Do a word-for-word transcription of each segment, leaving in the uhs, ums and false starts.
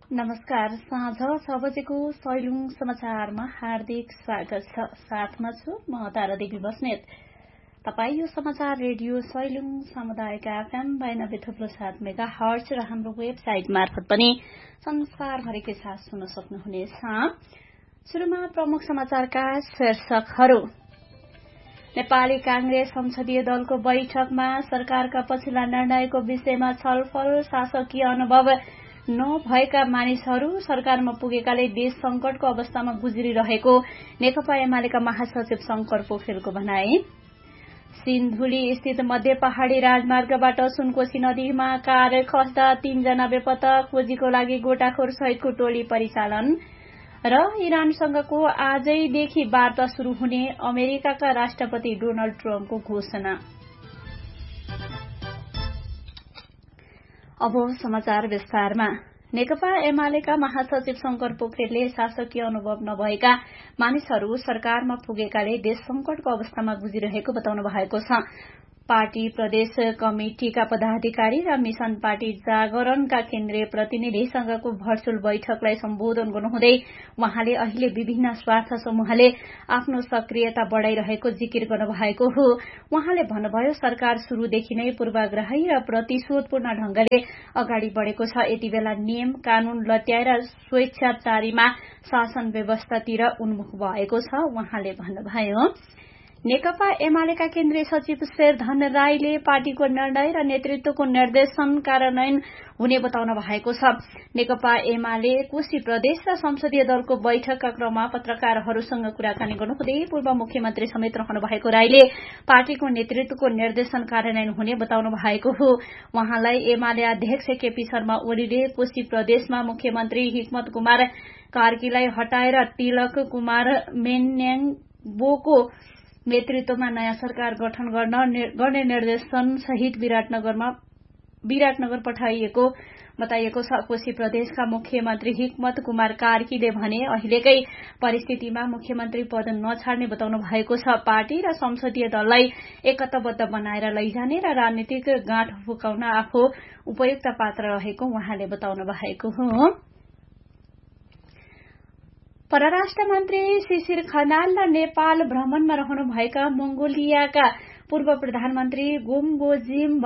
नमस्कार। साँझ छ बजेको सैलुङ समाचारमा हार्दिक स्वागत छ। साथमा छु म तारादेवी बस्नेत। तपाई यो समाचार रेडियो सैलुङ सामुदायिक एफएम बयानब्बे थुप्रो सात मेगा हर्ज र हाम्रो वेबसाइट मार्फत पनि संसारभरिकै साथ सुन्न सक्नुहुनेछ। सुरुमा प्रमुख समाचारका शीर्षकहरू। नेपाली कांग्रेस संसदीय दलको बैठकमा सरकारका पछिल्ला निर्णयको विषयमा छलफल। शासकीय अनुभव नभएका मानिसहरू सरकारमा पुगेकाले देश संकटको अवस्थामा गुज्रिरहेको नेकपा एमालेका महासचिव शंकर पोखरेलको भनाई। सिन्धुली स्थित मध्य पहाड़ी राजमार्गबाट सुनकोशी नदीमा कार खस्दा तीनजना बेपत्ता। खोजीको लागि गोटाखोर सहितको टोली परिचालन। र इरानसँगको आजैदेखि वार्ता शुरू हुने अमेरिकाका राष्ट्रपति डोनाल्ड ट्रम्पको घोषणा। अब समाचार विस्तारमा। नेकपा एमालेका महासचिव शंकर पोखरेलले शासकीय अनुभव नभएका मानिसहरू सरकारमा पुगेकाले देश संकटको अवस्थामा गुजिरहेको बताउनु भएको छ। पार्टी प्रदेश कमिटिका पदाधिकारी र मिशन पार्टी जागरणका केन्द्रीय प्रतिनिधिसँगको भर्चुअल बैठकलाई सम्बोधन गर्नुहुँदै वहाँले अहिले विभिन्न स्वार्थ समूहले आफ्नो सक्रियता बढ़ाइरहेको जिकिर गर्नुभएको हो। वहाँले भन्नुभयो, सरकार शुरूदेखि नै पूर्वाग्रही र प्रतिशोधपूर्ण ढंगले अगाडि बढ़ेको छ। यति बेला नियम कानून लट्याएर स्वेच्छाचारीमा शासन व्यवस्थातिर उन्मुख भएको छ। वहाँले भन्नुभयो, नेकपा एमालेका केन्द्रीय सचिव शेरधन राईले पार्टीको निर्णय र नेतृत्वको निर्देशन कार्यान्वयन हुने बताउनु भएको छ। नेकपा एमाले कोशी प्रदेश र संसदीय दलको बैठकका क्रममा पत्रकारहरूसँग कुराकानी गर्नुहुँदै पूर्व मुख्यमन्त्री समेत रहनु भएको राईले पार्टीको नेतृत्वको निर्देशन कार्यान्वयन हुने बताउनु भएको हो। वहाँलाई एमाले अध्यक्ष केपी शर्मा ओलीले कोशी प्रदेशमा मुख्यमन्त्री हिक्मत कुमार कार्कीलाई हटाएर तिलक कुमार मेन्याङबोको नेतृत्वमा नयाँ सरकार गठन गर्न गर्ने निर्देशन सहित विराटनगरमा विराटनगर पठाइएको बताइएको छ। कोशी प्रदेशका मुख्यमन्त्री हिक्मत कुमार कार्कीले भने अहिलेकै परिस्थितिमा मुख्यमन्त्री पद नछाड्ने बताउनु भएको छ। पार्टी र संसदीय दललाई एकताबद्ध बनाएर लैजाने र राजनीतिक गाँठ फुकाउन आफू उपयुक्त पात्र रहेको वहाँले बताउनु भएको हो। परराष्ट्र मन्त्री शिशिर खनाल र नेपाल भ्रमणमा रहनुभएका मंगोलियाका पूर्व प्रधानमन्त्री गोम्बोजिम्ब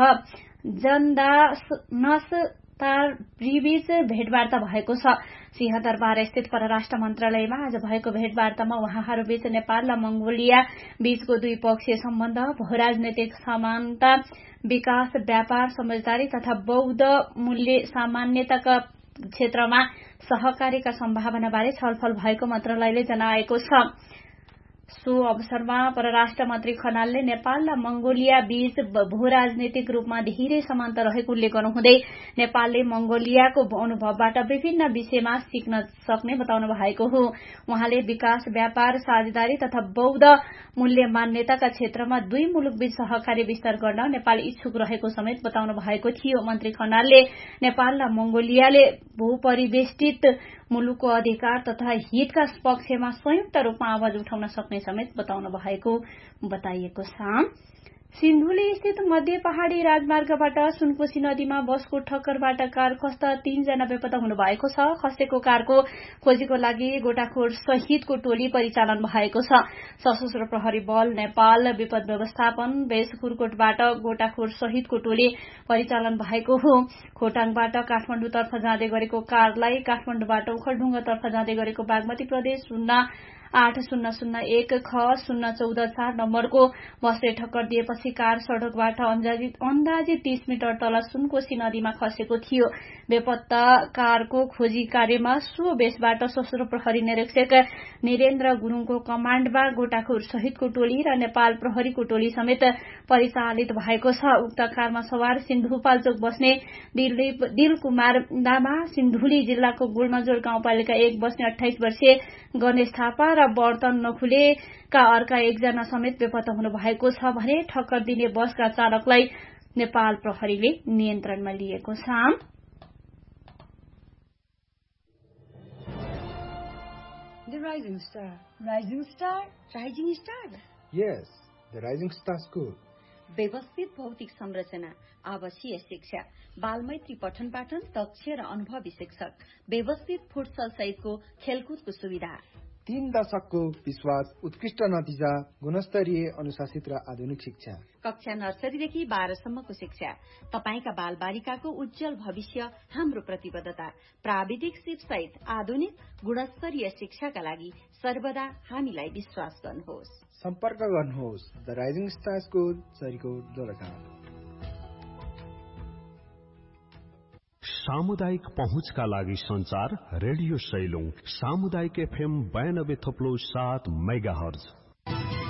जन्दानसतारबीच भेटवार्ता भएको छ। सिंहदरबार स्थित परराष्ट्र मन्त्रालयमा आज भएको भेटवार्तामा उहाँहरूबीच नेपाल र मंगोलिया बीचको द्विपक्षीय सम्बन्ध, भूराजनैतिक समानता, विकास, व्यापार, समझदारी तथा बौद्ध मूल्य सामान्यताका क्षेत्रमा सहकारीका सम्भावनाबारे छलफल भएको मन्त्रालयले जनाएको छ। सो अवसरमा परराष्ट्र मन्त्री खनालले नेपाल र मंगोलिया बीच भूराजनैतिक रूपमा धेरै समानता रहेको उल्लेख गर्नुहुँदै नेपालले मंगोलियाको अनुभवबाट विभिन्न विषयमा सिक्न सक्ने बताउनु भएको हो। वहाँले विकास, व्यापार, साझेदारी तथा बौद्ध मूल्य मान्यताका क्षेत्रमा दुई मुलुकबीच सहकारी विस्तार गर्न नेपाल इच्छुक रहेको समेत बताउनु भएको थियो। मन्त्री खनालले नेपाल र मंगोलियाले भूपरिवेष्टित मुलुकको अधिकार तथा हितका पक्षमा संयुक्त रूपमा आवाज उठाउन सक्ने समेत बताउनु भएको बताइएको छ। सिन्धुली स्थित मध्य पहाड़ी राजमार्गबाट सुनकोशी नदीमा बसको ठक्करबाट कार खस्दा तीनजना बेपत्ता हुनु भएको छ। खसेको कारको खोजीको लागि गोटाखोर सहितको टोली परिचालन भएको छ। सशस्त्र प्रहरी बल नेपाल विपद व्यवस्थापन बेस खुरकोटबाट गोटाखोर सहितको टोली परिचालन भएको हो। खोटाङबाट काठमाडौँतर्फ जाँदै गरेको कारलाई काठमाडौँबाट ओखलढुङ्गातर्फ जाँदै गरेको बागमती प्रदेश शून्य आठ शून्य शून्य एक ख शून्य चौध चार नम्बरको बसले ठक्कर दिएपछि कार सड़कबाट अन्दाजी तीस मिटर तल सुनकोशी नदीमा खसेको थियो। बेपत्ता कारको खोजी कार्यमा सो बेसबाट सशस्त्र प्रहरी निरीक्षक निरेन्द्र गुरूङको कमाण्डमा गोटाखोर सहितको टोली र नेपाल प्रहरीको टोली समेत परिचालित भएको छ। उक्त कारमा सवार सिन्धुपाल्चोक बस्ने दिल कुमार लामा, सिन्धुली जिल्लाको गुल्मजोर गाउँपालिका एक बस्ने अठाइस वर्षीय गणेश थापा र बर्तन नखुलेका अर्का एकजना समेत बेपत्ता हुनु भएको छ भने ठक्कर दिने बसका चालकलाई नेपाल प्रहरीले नियन्त्रणमा लिएको छ। The Rising Star. Rising Star? Rising Star? Yes, the Rising Star School. व्यवस्थित भौतिक संरचना, आवासीय शिक्षा, बालमैत्री पठन पाठन, दक्ष र अनुभवी शिक्षक, व्यवस्थित फुटसल सहितको खेलकुदको सुविधा। तीन दशकको विश्वास, उत्कृष्ट नतिजा, गुणस्तरीय अनुशासित र आधुनिक शिक्षा। कक्षा नर्सरीदेखि बाह्रसम्मको शिक्षा। तपाईका बाल बालिकाको उज्जवल भविष्य हाम्रो प्रतिबद्धता। प्राविधिक सिप सहित आधुनिक गुणस्तरीय शिक्षाका लागि सर्वदा हामीलाई विश्वास गर्नुहोस्। सम्पर्क गर्नुहोस् the rising star school, Charikot, Dolakha. सामुदायिक पहुँचका लागि संचार रेडियो सैलुङ सामुदायिक एफएम बयानब्बे थप्लो सात मेगा हर्ज।